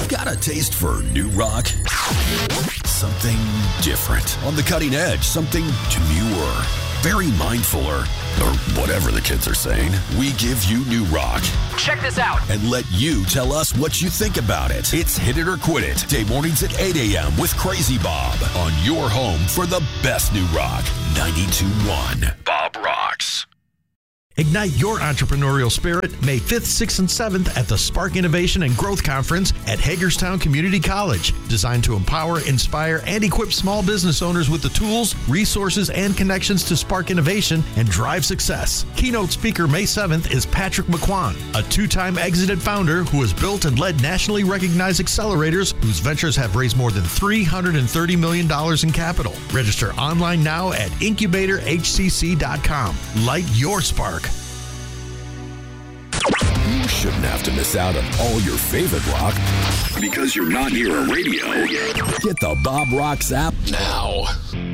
Got a taste for new rock? Something different. On the cutting edge, something demure. Very mindful or whatever the kids are saying. We give you new rock. Check this out. And let you tell us what you think about it. It's Hit It or Quit It. Day mornings at 8 a.m. with Crazy Bob on your home for the best new rock. 92.1 Bob Rocks. Ignite your entrepreneurial spirit May 5th, 6th, and 7th at the Spark Innovation and Growth Conference at Hagerstown Community College. Designed to empower, inspire, and equip small business owners with the tools, resources, and connections to spark innovation and drive success. Keynote speaker May 7th is Patrick McQuan, a two-time exited founder who has built and led nationally recognized accelerators whose ventures have raised more than $330 million in capital. Register online now at incubatorhcc.com. Light your spark. You shouldn't have to miss out on all your favorite rock because you're not near a radio. Get the Bob Rocks app now.